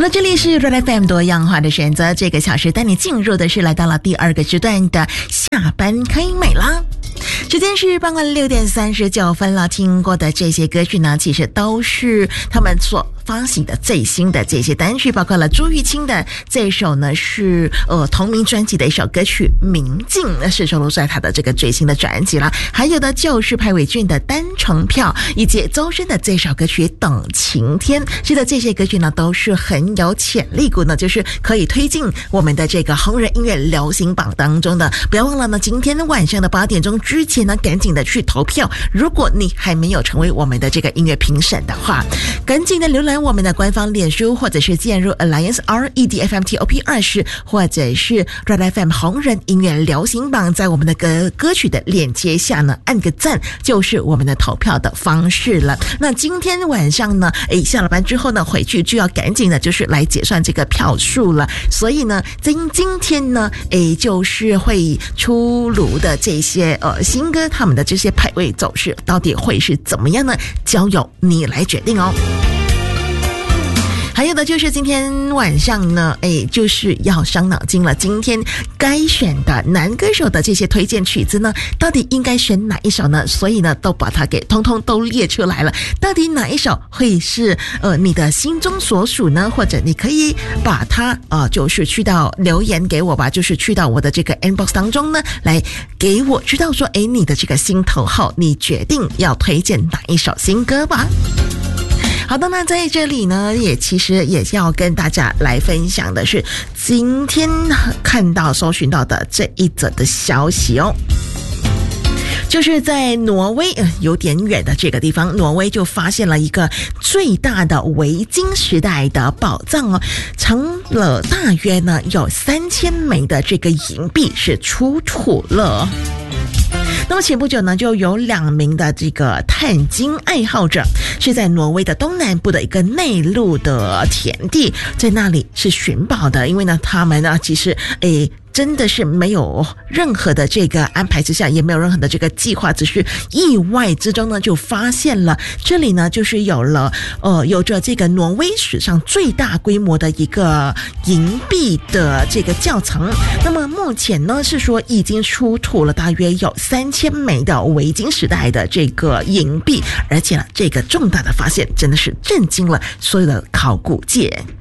好了，这里是 Red FM 多样化的选择，这个小时带你进入的是来到了第2个时段的下班开美啦。时间是傍晚6:39了，听过的这些歌曲呢，其实都是他们所发行的最新的这些单曲，包括了朱玉清的这首呢是同名专辑的一首歌曲《明镜》，那是收录在他的这个最新的专辑啦。还有的就是潘伟俊的《单程票》，以及周深的这首歌曲《等晴天》。是的，这些歌曲呢都是很有潜力股呢，就是可以推进我们的这个红人音乐流行榜当中的。不要忘了呢，今天晚上的8点钟之前呢，赶紧的去投票。如果你还没有成为我们的这个音乐评审的话，赶紧的浏览我们的官方脸书，或者是进入 Alliance REDFMTOP20，或者是 Red FM 红人音乐流行榜，在我们的歌曲的链接下呢，按个赞就是我们的投票的方式了。那今天晚上呢，下了班之后呢，回去就要赶紧的就是来结算这个票数了。所以呢，在今天呢，就是会出炉的这些新歌，他们的这些排位走势到底会是怎么样呢？交由你来决定哦。还有的就是今天晚上呢，就是要伤脑筋了。今天该选的男歌手的这些推荐曲子呢，到底应该选哪一首呢？所以呢，都把它给通通都列出来了。到底哪一首会是你的心中所属呢？或者你可以把它就是去到留言给我吧，就是去到我的这个 inbox 当中呢，来给我知道说，你的这个心头好，你决定要推荐哪一首新歌吧。好的，那在这里呢，其实也要跟大家来分享的是今天看到搜寻到的这一则的消息哦。就是在挪威有点远的这个地方，挪威就发现了一个最大的维京时代的宝藏哦，藏了大约呢有3000枚的这个银币是出土了。那么前不久呢，就有2名的这个探金爱好者是在挪威的东南部的一个内陆的田地，在那里是寻宝的。因为呢，他们呢其实真的是没有任何的这个安排之下，也没有任何的这个计划，只是意外之中呢就发现了这里呢就是有着这个挪威史上最大规模的一个银币的这个窖藏。那么目前呢是说已经出土了大约有3000枚的维京时代的这个银币，而且呢这个重大的发现真的是震惊了所有的考古界。